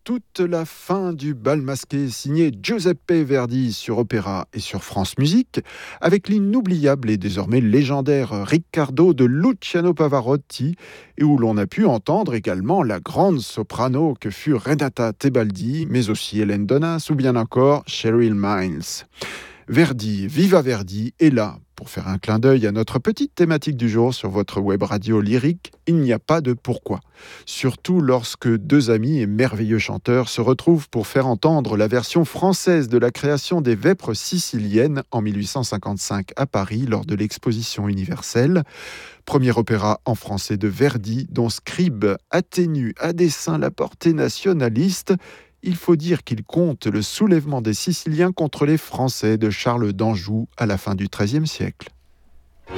toute la fin du bal masqué signé Giuseppe Verdi sur Opéra et sur France Musique, avec l'inoubliable et désormais légendaire Riccardo de Luciano Pavarotti, et où l'on a pu entendre également la grande soprano que fut Renata Tebaldi, mais aussi Hélène Donas ou bien encore Cheryl Miles. Verdi, Viva Verdi, est là pour faire un clin d'œil à notre petite thématique du jour sur votre web radio lyrique. Il n'y a pas de pourquoi. Surtout lorsque deux amis et merveilleux chanteurs se retrouvent pour faire entendre la version française de la création des Vêpres siciliennes en 1855 à Paris lors de l'exposition universelle. Premier opéra en français de Verdi dont Scribe atténue à dessein la portée nationaliste. Il faut dire qu'il compte le soulèvement des Siciliens contre les Français de Charles d'Anjou à la fin du XIIIe siècle.